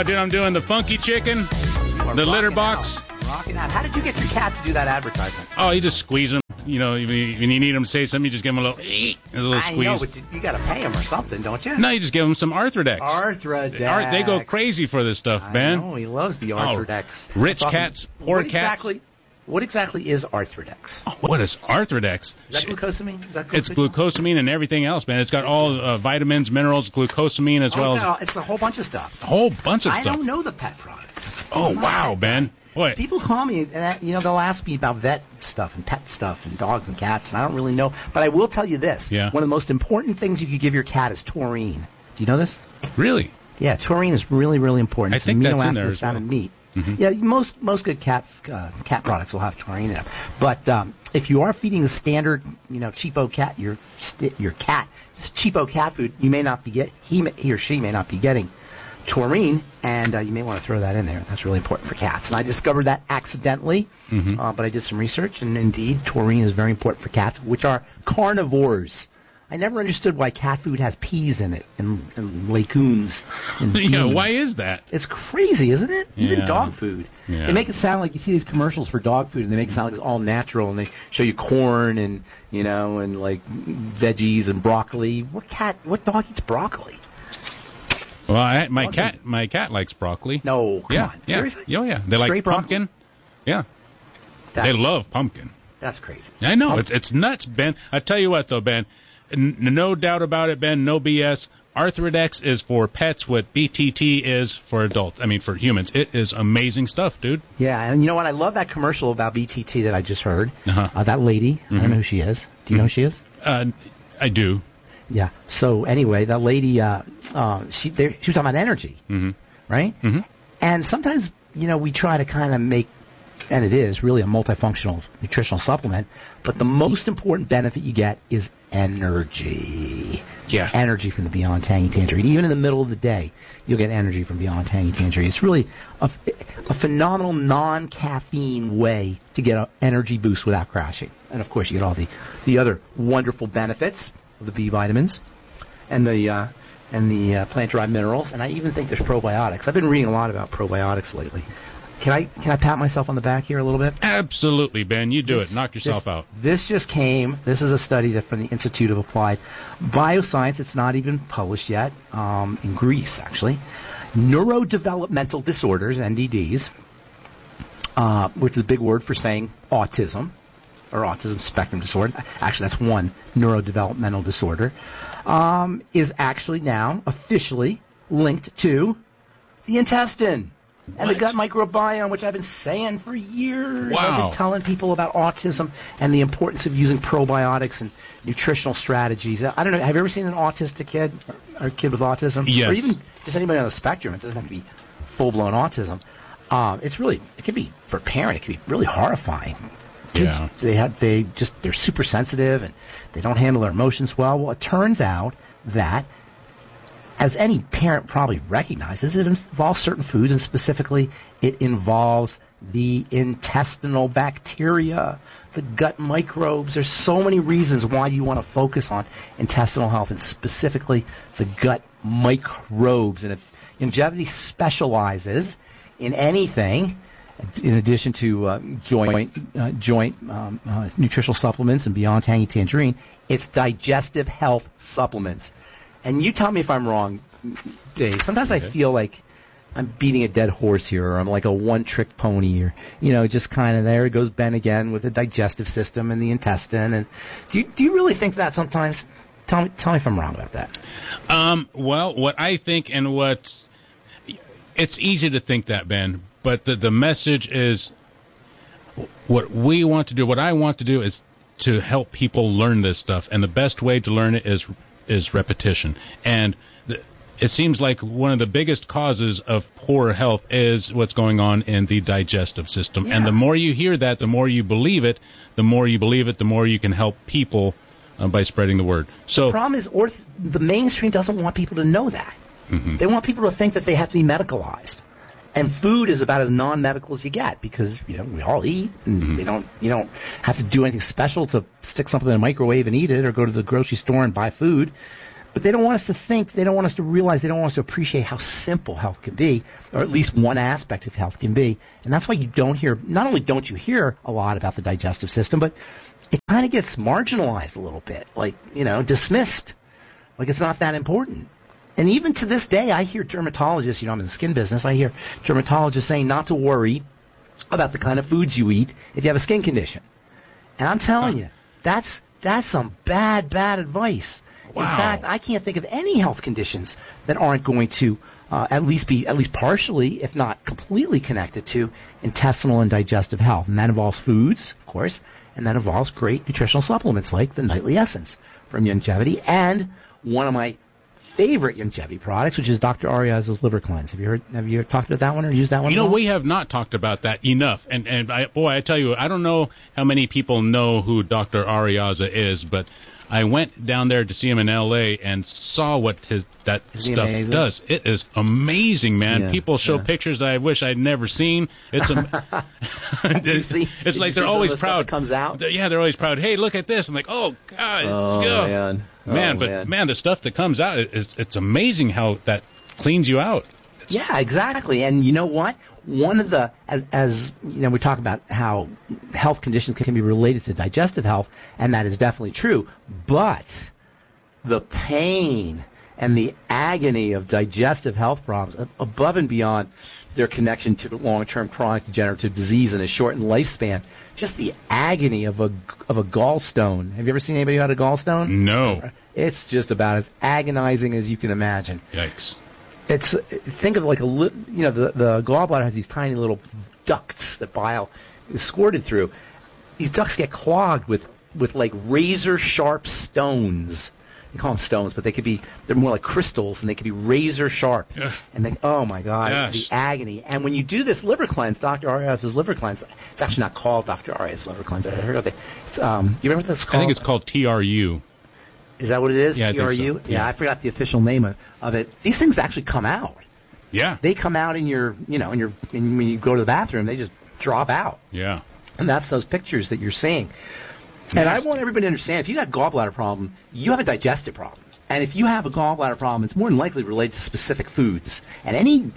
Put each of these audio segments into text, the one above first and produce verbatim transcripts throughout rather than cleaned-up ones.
out, dude. I'm doing the funky chicken, the litter box. Out. Rocking out. How did you get your cat to do that advertising? Oh, you just squeeze him. You know, when you, when you need him to say something, you just give him a little, a little I squeeze. know, but you got to pay him or something, don't you? No, you just give him some Arthrodex. Arthrodex. Ar- they go crazy for this stuff, I man. know, he loves the Arthrodex. Oh, rich awesome. cats, poor what cats. Exactly, what exactly is Arthrodex? Oh, what is Arthrodex? Is that glucosamine? Is that glucosamine? It's glucosamine and everything else, man. It's got all uh, vitamins, minerals, glucosamine as oh, well. No, as it's a whole bunch of stuff. A whole bunch of I stuff. I don't know the pet products. Oh, wow, Ben. What? People call me, and you know, they'll ask me about vet stuff and pet stuff and dogs and cats, and I don't really know. But I will tell you this. Yeah. One of the most important things you could give your cat is taurine. Do you know this? Really? Yeah, taurine is really, really important. I It's think an that's amino in there acid as found well. in meat. Mm-hmm. Yeah, most most good cat uh, cat products will have taurine in them. But um, if you are feeding the standard, you know, cheapo cat your st- your cat cheapo cat food, you may not be get he may, he or she may not be getting taurine, and uh, you may want to throw that in there. That's really important for cats. And I discovered that accidentally, mm-hmm. uh, but I did some research, and indeed, taurine is very important for cats, which are carnivores. I never understood why cat food has peas in it and, and legumes. And yeah, beans. why is that? It's crazy, isn't it? Yeah. Even dog food. Yeah. They make it sound like you see these commercials for dog food, and they make it sound like it's all natural, and they show you corn and you know and like veggies and broccoli. What cat? What dog eats broccoli? Well, I, my Dog cat, food. my cat likes broccoli. No, come yeah, on, yeah. seriously? Oh, yeah. They Straight like broccoli? pumpkin. Yeah, That's, they love pumpkin. That's crazy. I know it's it's nuts, Ben. I tell you what, though, Ben, n- no doubt about it, Ben. No B S. Arthrodex is for pets what B T T is for adults. I mean, for humans. It is amazing stuff, dude. Yeah, and you know what? I love that commercial about B T T that I just heard. Uh-huh. Uh, that lady, Mm-hmm. I don't know who she is. Do you Mm-hmm. know who she is? Uh, I do. Yeah. So anyway, that lady, uh, uh, she there, she was talking about energy, Mm-hmm. right? Mm-hmm. And sometimes, you know, we try to kind of make, and it is really a multifunctional nutritional supplement, but the most important benefit you get is energy. Yeah. Energy from the Beyond Tangy Tangerine. Even in the middle of the day, you'll get energy from Beyond Tangy Tangerine. It's really a, a phenomenal non-caffeine way to get an energy boost without crashing. And, of course, you get all the, the other wonderful benefits of the B vitamins and the uh, and the uh, plant-derived minerals. And I even think there's probiotics. I've been reading a lot about probiotics lately. Can I can I pat myself on the back here a little bit? Absolutely, Ben. You do This- it. Knock yourself this, out. This just came. This is a study that from the Institute of Applied Bioscience. It's not even published yet. Um, in Greece, actually, neurodevelopmental disorders (N D Ds), uh, which is a big word for saying autism or autism spectrum disorder. Actually, that's one neurodevelopmental disorder. Um, is actually now officially linked to the intestine. And What? the gut microbiome, which I've been saying for years. Wow. I've been telling people about autism and the importance of using probiotics and nutritional strategies. I don't know. Have you ever seen an autistic kid or a kid with autism? Yes. Or even just anybody on the spectrum. It doesn't have to be full-blown autism. Um, it's really, it can be, for a parent, it can be really horrifying. Kids, Yeah. they have, they just, they're super sensitive and they don't handle their emotions well. Well, it turns out that, as any parent probably recognizes, it involves certain foods, and specifically it involves the intestinal bacteria, the gut microbes. There's so many reasons why you want to focus on intestinal health, and specifically the gut microbes. And if Longevity specializes in anything, in addition to uh, joint uh, joint um, uh, nutritional supplements and Beyond Tangy Tangerine, it's digestive health supplements. And you tell me if I'm wrong, Dave. Sometimes Okay. I feel like I'm beating a dead horse here, or I'm like a one-trick pony, or, you know, just kind of there goes Ben again with the digestive system and the intestine. And do you, do you really think that sometimes? Tell me, tell me if I'm wrong about that. Um, well, what I think and what it's easy to think that, Ben, but the the message is what we want to do. What I want to do is to help people learn this stuff, and the best way to learn it is is repetition. And the, it seems like one of the biggest causes of poor health is what's going on in the digestive system. Yeah. And the more you hear that, the more you believe it. The more you believe it, the more you can help people uh, by spreading the word. So The problem is orth- the mainstream doesn't want people to know that. Mhm. They want people to think that they have to be medicalized. And food is about as non-medical as you get, because, you know, we all eat, and Mhm. they don't, you don't have to do anything special to stick something in a microwave and eat it, or go to the grocery store and buy food. But they don't want us to think, they don't want us to realize, they don't want us to appreciate how simple health can be, or at least one aspect of health can be. And that's why you don't hear, not only don't you hear a lot about the digestive system, but it kind of gets marginalized a little bit, like, you know, dismissed, like it's not that important. And even to this day, I hear dermatologists, you know, I'm in the skin business, I hear dermatologists saying not to worry about the kind of foods you eat if you have a skin condition. And I'm telling you, that's that's some bad, bad advice. Wow. In fact, I can't think of any health conditions that aren't going to uh, at least be, at least partially, if not completely connected to intestinal and digestive health. And that involves foods, of course, and that involves great nutritional supplements like the Nightly Essence from Youngevity, and one of my favorite Youngevity products, which is Doctor Arias's Liver Cleanse. Have you heard? Have you talked about that one or used that one? You know, we have not talked about that enough. And and I, boy, I tell you, I don't know how many people know who Doctor Ariasa is, but I went down there to see him in L A and saw what his that Isn't stuff amazing? does. It is amazing, man. Yeah, People show yeah. pictures that I wish I'd never seen. It's am- it's, see- it's did like you they're see always some of the stuff proud. that comes out? They're- yeah, they're always proud. Hey, look at this. I'm like, oh God, Oh, it's good. man. Oh, man, but man. man, the stuff that comes out, it's it's amazing how that cleans you out. Yeah, exactly. And you know what? One of the, as, as you know, we talk about how health conditions can be related to digestive health, and that is definitely true. But the pain and the agony of digestive health problems, above and beyond their connection to long-term chronic degenerative disease and a shortened lifespan, just the agony of a of a gallstone. Have you ever seen anybody who had a gallstone? No. It's just about as agonizing as you can imagine. Yikes. It's think of like a li- you know the the gallbladder has these tiny little ducts that bile is squirted through. These ducts get clogged with with like razor sharp stones. You call them stones, but they could be they're more like crystals, and they could be razor sharp. Ugh. And they oh my god, Gosh. the agony. And when you do this liver cleanse, Doctor Arias's liver cleanse, it's actually not called Doctor Arias liver cleanse. I heard of it. It's um, you remember what that's called? I think it's called T R U. Is that what it is? Yeah, I think T R U? so. Yeah, Yeah. I forgot the official name of, of it. These things actually come out. Yeah. They come out in your, you know, in your, in, when you go to the bathroom, they just drop out. Yeah. And that's those pictures that you're seeing. And I want everybody to understand, if you got a gallbladder problem, you have a digestive problem. And if you have a gallbladder problem, it's more than likely related to specific foods. And any,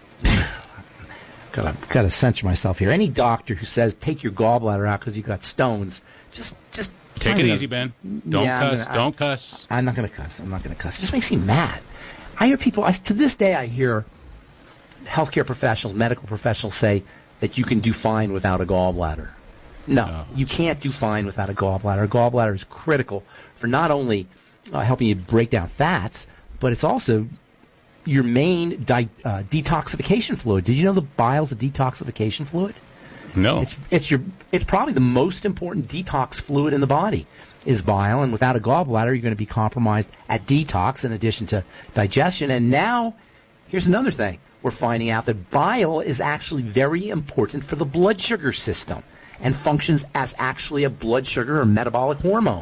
gotta, gotta censor myself here, any doctor who says take your gallbladder out because you got stones, just, just Take kind it of- easy, Ben. Don't Yeah, I'm cuss. gonna- I- Don't cuss. I'm not going to cuss. I'm not going to cuss. It just makes me mad. I hear people, I, to this day, I hear healthcare professionals, medical professionals say that you can do fine without a gallbladder. No, No. you can't do fine without a gallbladder. A gallbladder is critical for not only uh, helping you break down fats, but it's also your main di- uh, detoxification fluid. Did you know the bile's a detoxification fluid? No. It's it's your it's probably the most important detox fluid in the body is bile, and without a gallbladder, you're going to be compromised at detox in addition to digestion. And now, here's another thing: we're finding out that bile is actually very important for the blood sugar system and functions as actually a blood sugar or metabolic hormone.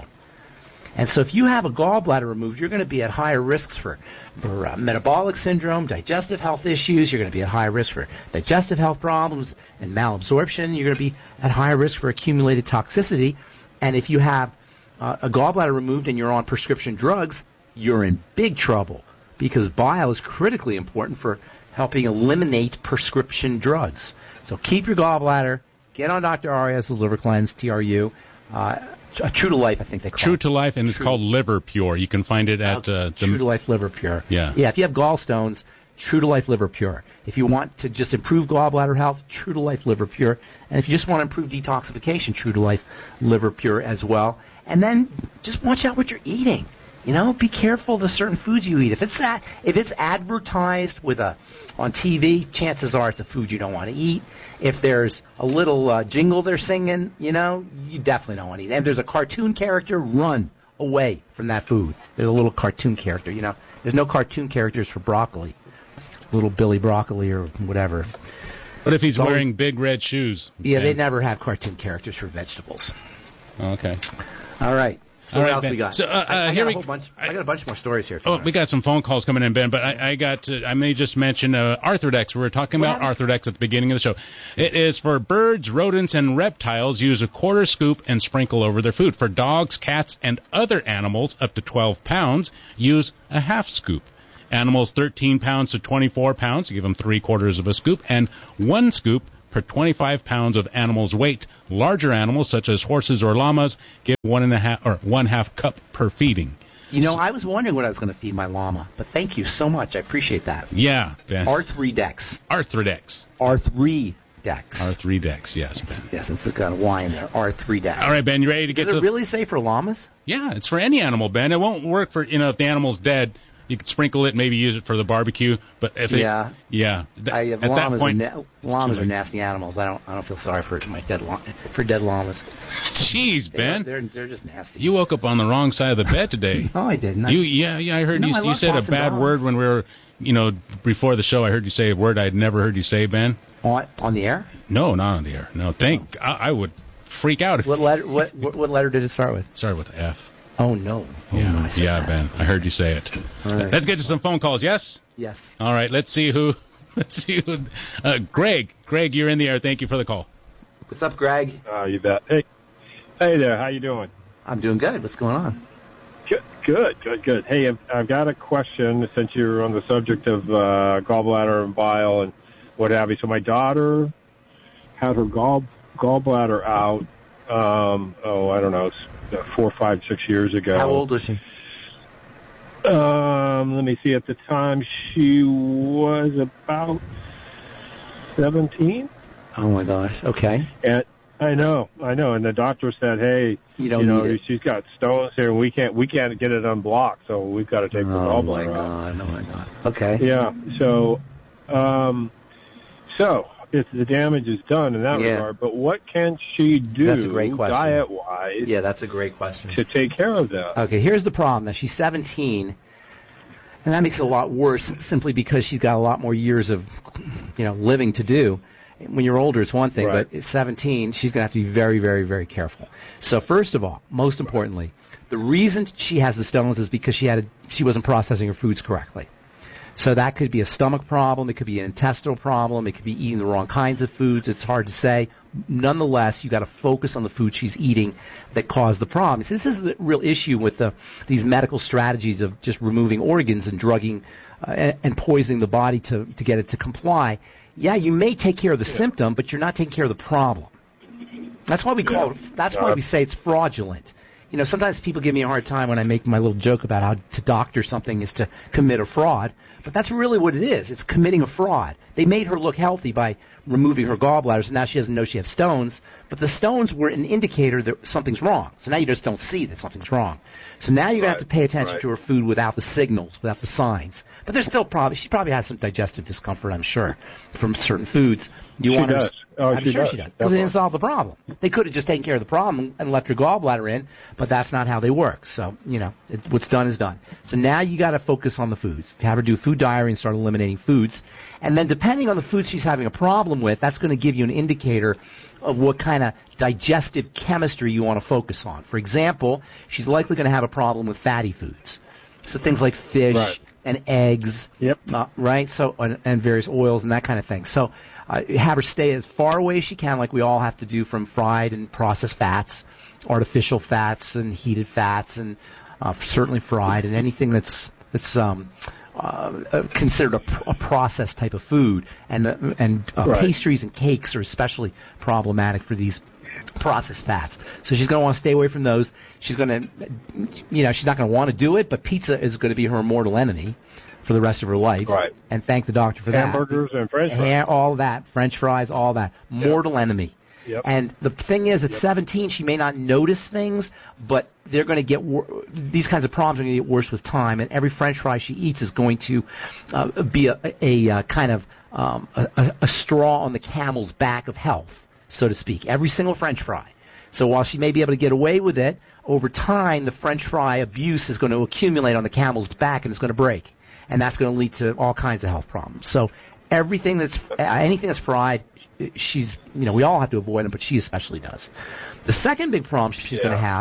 And so if you have a gallbladder removed, you're going to be at higher risks for, for uh, metabolic syndrome, digestive health issues. You're going to be at higher risk for digestive health problems and malabsorption. You're going to be at higher risk for accumulated toxicity. And if you have uh, a gallbladder removed and you're on prescription drugs, you're in big trouble because bile is critically important for helping eliminate prescription drugs. So keep your gallbladder. Get on Doctor Arias's Liver Cleanse, T R U. Uh, Uh, True to Life, I think they call True it. to Life, and it's True- called Liver Pure. You can find it at uh, True to the. Life Liver Pure. Yeah. Yeah, if you have gallstones, True to Life Liver Pure. If you want to just improve gallbladder health, True to Life Liver Pure. And if you just want to improve detoxification, True to Life Liver Pure as well. And then just watch out what you're eating. You know, be careful of the certain foods you eat. If it's a, if it's advertised with a on T V, chances are it's a food you don't want to eat. If there's a little uh, jingle they're singing, you know, you definitely don't want to eat. And if there's a cartoon character, run away from that food. There's a little cartoon character, you know. There's no cartoon characters for broccoli. Little Billy Broccoli or whatever. What if he's It's always- wearing big red shoes? Yeah, they Ben? never have cartoon characters for vegetables. Okay. All right. So All what right, else Ben. we got? So, uh, uh, I, I here got a we, whole bunch. I, I got a bunch more stories here. Oh, we got some phone calls coming in, Ben, but I, I got to, I may just mention uh, Arthrodex. We were talking What about Arthrodex at the beginning of the show. It is for birds, rodents, and reptiles. Use a quarter scoop and sprinkle over their food. For dogs, cats, and other animals up to twelve pounds, use a half scoop. Animals thirteen pounds to twenty-four pounds, give them three quarters of a scoop, and one scoop per twenty-five pounds of animal's weight. Larger animals, such as horses or llamas, give one and a half or one half cup per feeding. You know, I was wondering what I was going to feed my llama, but thank you so much. I appreciate that. Yeah, Ben. Arthrodex. Arthrodex. Arthrodex. Arthrodex, yes, Ben. Yes, it's got a Y in there. Arthrodex. All right, Ben, you ready to get Does to it really say for llamas? Yeah, it's for any animal, Ben. It won't work for, you know, if the animal's dead. You could sprinkle it, maybe use it for the barbecue. But if it, yeah, yeah, th- I, at llamas that point, are na- llamas are nasty animals. I don't, I don't feel sorry for my dead llama, for dead llamas. Jeez, Ben, they're, they're they're just nasty. You woke up on the wrong side of the bed today. No, I didn't. I you, yeah, yeah, I heard no, you. I You said a bad dogs. word when we were, you know, before the show. I heard you say a word I'd never heard you say, Ben. On, on the air? No, not on the air. No, thank. I, I would freak out if. What letter? What, what what letter did it start with? It started with F. Oh no. Oh, yeah, no, yeah, that. Ben. I heard you say it. Right. Let's get to some phone calls. Yes. Yes. All right. Let's see who. Let's see who. Uh, Greg. Greg, you're in the air. Thank you for the call. What's up, Greg? Uh, you bet. Hey, hey there. How you doing? I'm doing good. What's going on? Good, good, good, good. Hey, I've, I've got a question since you're on the subject of uh, gallbladder and bile and what have you. So my daughter had her gall gallbladder out. Um, oh, I don't know, four, five, six years ago. How old was she? Um, let me see. At the time, she was about seventeen. Oh my gosh. Okay. And I know, I know. And the doctor said, "Hey, you, don't you know, need it. she's got stones here. We can't, we can't get it unblocked. So we've got to take the oh gallbladder my out." god. Oh my god. Okay. Yeah. So, um, so if the damage is done in that yeah. regard, but what can she do? That's a great question. Diet-wise. Yeah, that's a great question. To take care of that. Okay. Here's the problem. Now she's seventeen. And that makes it a lot worse simply because she's got a lot more years of, you know, living to do. When you're older, it's one thing, right. but at seventeen, she's going to have to be very, very, very careful. So first of all, most importantly, the reason she has the stones is because she had a, she wasn't processing her foods correctly. So that could be a stomach problem, it could be an intestinal problem, it could be eating the wrong kinds of foods. It's hard to say. Nonetheless, you got to focus on the food she's eating that caused the problem. So this is the real issue with the, these medical strategies of just removing organs and drugging uh, and, and poisoning the body to, to get it to comply. Yeah, you may take care of the yeah. symptom, but you're not taking care of the problem. That's why we call yeah. it, that's why we say it's fraudulent. You know, sometimes people give me a hard time when I make my little joke about how to doctor something is to commit a fraud, but that's really what it is. It's committing a fraud. They made her look healthy by removing her gallbladders, and now she doesn't know she has stones, but the stones were an indicator that something's wrong. So now you just don't see that something's wrong. So now you're going to have to pay attention right. to her food without the signals, without the signs. But there's still probably, she probably has some digestive discomfort, I'm sure, from certain foods. You she want does. To, oh, I'm she sure does. she does. Because they didn't solve the problem. They could have just taken care of the problem and left her gallbladder in, but that's not how they work. So, you know, it, what's done is done. So now you got to focus on the foods. Have her do a food diary and start eliminating foods. And then depending on the food she's having a problem with, that's going to give you an indicator of what kind of digestive chemistry you want to focus on. For example, she's likely going to have a problem with fatty foods. So things like fish right. and eggs, yep. uh, right? So and, and various oils and that kind of thing. So uh, have her stay as far away as she can, like we all have to do, from fried and processed fats, artificial fats and heated fats, and uh, certainly fried, and anything that's that's um, uh, considered a, pr- a processed type of food. And uh, and uh, right. pastries and cakes are especially problematic for these processed fats. So she's going to want to stay away from those. She's going to, you know, she's not going to want to do it, but pizza is going to be her mortal enemy for the rest of her life. Right. And thank the doctor for Hamburgers that. and French fries. Ha- all that, French fries, all that. Mortal yep. enemy. Yep. And the thing is, at yep. seventeen, she may not notice things, but they're going to get wor- these kinds of problems are going to get worse with time. And every French fry she eats is going to uh, be a, a, a kind of um, a, a straw on the camel's back of health, so to speak. Every single French fry. So while she may be able to get away with it, over time the French fry abuse is going to accumulate on the camel's back and it's going to break, and that's going to lead to all kinds of health problems. So everything that's uh, anything that's fried, she's you know we all have to avoid them, but she especially does. The second big problem she's yeah. going to have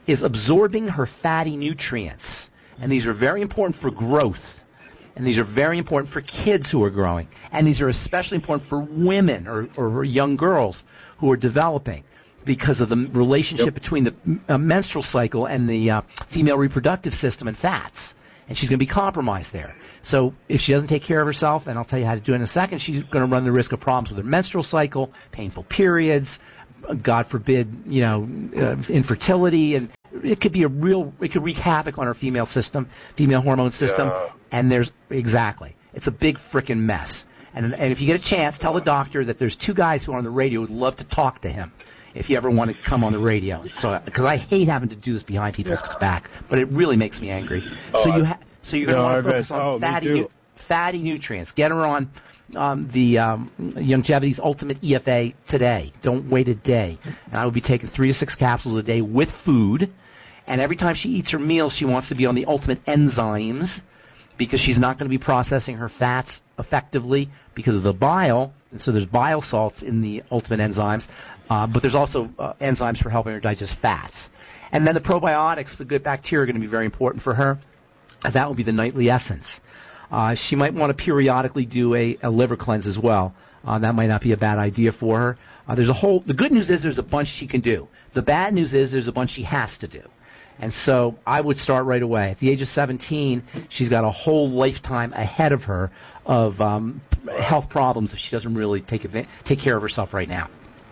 is absorbing her fatty nutrients. And these are very important for growth. And these are very important for kids who are growing. And these are especially important for women or, or young girls who are developing because of the relationship yep. between the uh, menstrual cycle and the uh, female reproductive system and fats. And she's going to be compromised there. So if she doesn't take care of herself, and I'll tell you how to do it in a second, she's going to run the risk of problems with her menstrual cycle, painful periods, God forbid, you know, uh, infertility, and it could be a real, it could wreak havoc on her female system, female hormone system, yeah. and there's, exactly, it's a big frickin' mess. And, and if you get a chance, tell the doctor that there's two guys who are on the radio who would love to talk to him if you ever want to come on the radio. So, because I hate having to do this behind people's yeah. back, but it really makes me angry. Oh, so you ha- so you're going to no, want to focus on oh, fatty, nu- fatty nutrients. Get her on um, the um, Youngevity's Ultimate E F A today. Don't wait a day. And I will be taking three to six capsules a day with food. And every time she eats her meals, she wants to be on the Ultimate Enzymes because she's not going to be processing her fats effectively because of the bile. And so there's bile salts in the Ultimate Enzymes, uh, but there's also uh, enzymes for helping her digest fats. And then the probiotics, the good bacteria, are going to be very important for her. And that will be the Nightly Essence. Uh, she might want to periodically do a, a liver cleanse as well. Uh, that might not be a bad idea for her. Uh, there's a whole. The good news is there's a bunch she can do. The bad news is there's a bunch she has to do. And so I would start right away. At the age of seventeen, she's got a whole lifetime ahead of her of um, health problems if she doesn't really take adva- take care of herself right now.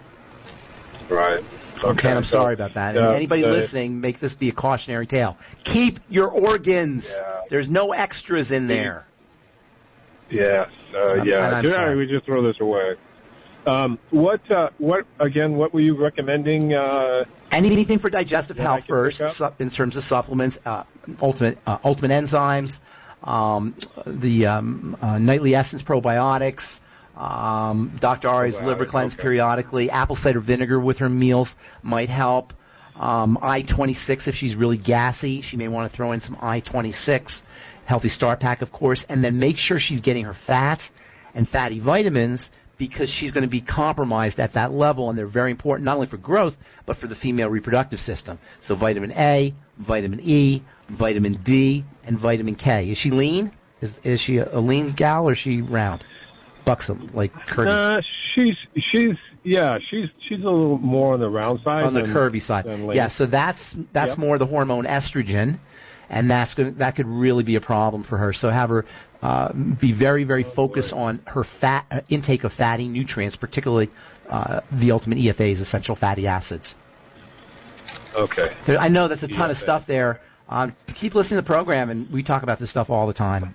Right. Okay. Okay, I'm sorry about that. Yeah, and anybody uh, listening, make this be a cautionary tale. Keep your organs. Yeah. There's no extras in there. Yes. Uh, I'm, yeah. I'm yeah. sorry. We just throw this away. Um, what? Uh, what? Again? What were you recommending? Uh, Any, anything for digestive Yeah, health I can first, pick up. su- in terms of supplements, uh, ultimate uh, ultimate enzymes, um, the um, uh, Nightly Essence probiotics, um, Doctor Ari's Probiotics, liver cleanse okay. periodically, apple cider vinegar with her meals might help. Um, I twenty-six, if she's really gassy, she may want to throw in some I twenty-six, Healthy Start Pack, of course, and then make sure she's getting her fats and fatty vitamins, because she's going to be compromised at that level, and they're very important not only for growth, but for the female reproductive system. So vitamin A, vitamin E, vitamin D, and vitamin K. Is she lean? Is, is she a, a lean gal, or is she round? Buxom, like curvy? uh, she's she's yeah she's she's a little more on the round side. On the than, curvy side. than lean. Yeah, so that's that's Yep. more the hormone estrogen, and that's going that could really be a problem for her. So have her uh, be very, very focused on her fat uh, intake of fatty nutrients, particularly uh, the Ultimate E F A's essential fatty acids. Okay. There, I know that's a ton E F A. of stuff there. Um, keep listening to the program, and we talk about this stuff all the time.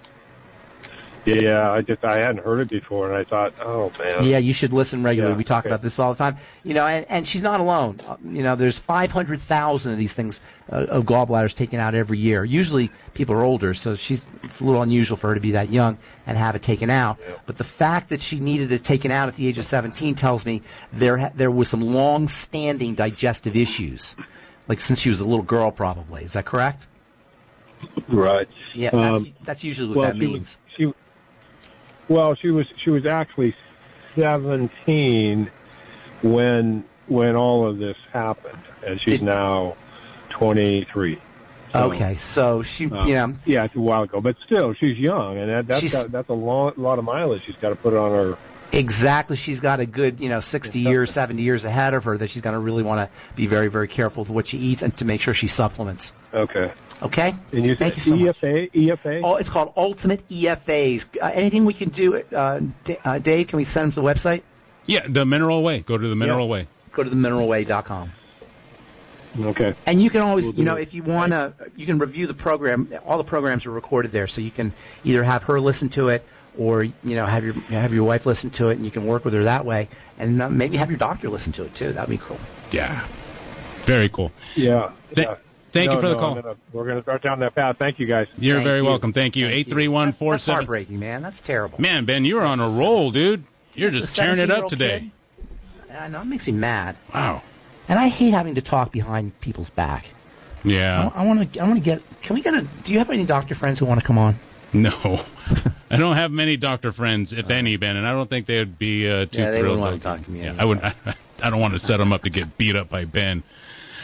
Yeah, I just I hadn't heard it before, and I thought, oh man. Yeah, you should listen regularly. Yeah, we talk okay. about this all the time. You know, and, and she's not alone. Uh, you know, there's five hundred thousand of these things, uh, of gallbladders taken out every year. Usually people are older, so she's it's a little unusual for her to be that young and have it taken out. Yeah. But the fact that she needed it taken out at the age of seventeen tells me there ha- there was some long-standing digestive issues, like since she was a little girl, probably. Is that correct? Right. Yeah, that's, Um, that's usually what well, that she means. was, she, well, she was she was actually seventeen when when all of this happened, and she's Did- now twenty-three. So, Okay, so she, um, you know, yeah, it's a while ago, but still, she's young, and that, that's She's- got, that's a long, lot of mileage she's got to put on her. exactly. She's got a good, you know, sixty years, seventy years ahead of her that she's going to really want to be very, very careful with what she eats and to make sure she supplements. Okay. Okay? And you Thank said you so E much. F A? E F A? Oh, it's called Ultimate E F A's. Uh, anything we can do, uh, D- uh, Dave, can we send them to the website? Yeah, the Mineral Way. Go to the Mineral Yeah. Way. Go to the mineral way dot com. Okay. And you can always, We'll do you know, it. if you want to, you can review the program. All the programs are recorded there, so you can either have her listen to it or, you know, have your have your wife listen to it, and you can work with her that way. And uh, maybe have your doctor listen to it, too. That would be cool. Yeah. Very cool. Yeah. Th- yeah. Thank No, you for the no, call. I'm gonna- we're going to start down that path. Thank you, guys. You're Thank very you. welcome. Thank you. Thank eight three one four That's seven. heartbreaking, man. That's terrible. Man, Ben, you're on a roll, dude. You're just The tearing it up seventeen-year-old today. kid? I know, it makes me mad. Wow. And I hate having to talk behind people's back. Yeah. I want to. I want to get. Can we get a? Do you have any doctor friends who want to come on? No. I don't have many doctor friends, if any, Ben, and I don't think they would be uh, too Yeah, they thrilled. wouldn't want to talk to me Yeah, anyway. I would. I don't want to set them up to get beat up by Ben.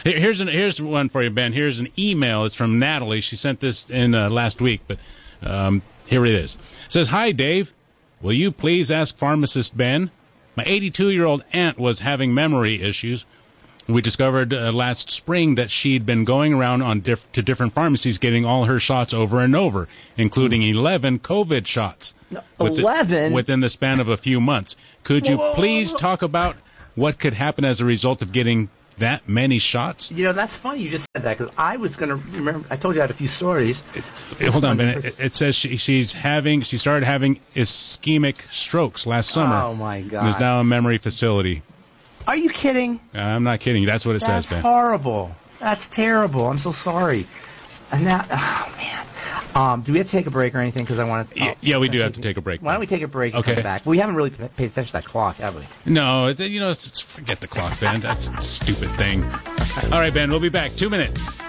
Here- Here's an here's one for you, Ben. Here's an email. It's from Natalie. She sent this in uh, last week, but um, here it is. It says, "Hi, Dave. Will you please ask pharmacist Ben? My eighty-two-year-old aunt was having memory issues. We discovered uh, last spring that she'd been going around on diff- to different pharmacies getting all her shots over and over, including eleven COVID shots. No, within- eleven? Within the span of a few months. Could you Whoa. please talk about what could happen as a result of getting that many shots?" You know, that's funny you just said that, because I was going to remember, I told you I had a few stories. It, hold on, Ben. It, it says she, she's having, she started having ischemic strokes last summer. Oh, my God. And is now in a memory facility. Are you kidding? Uh, I'm not kidding. That's what it That's says, Ben. horrible. That's terrible. I'm so sorry. And that, oh, man. Um, do we have to take a break or anything? Because I want to. Y- yeah, we do have to take a break. Why don't we take a break and Okay. come back? We haven't really paid attention to that clock, have we? No, it, you know, it's, it's, forget the clock, Ben. That's a stupid thing. All right, Ben, we'll be back. Two minutes.